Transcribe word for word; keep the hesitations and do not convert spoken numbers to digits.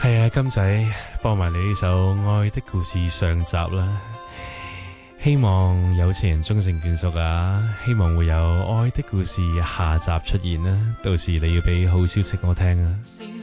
係啊，金仔播埋你呢首《愛的故事》上集啦，希望有情人終成眷屬啊！希望會有《愛的故事》下集出現啦，到時你要俾好消息我聽啊！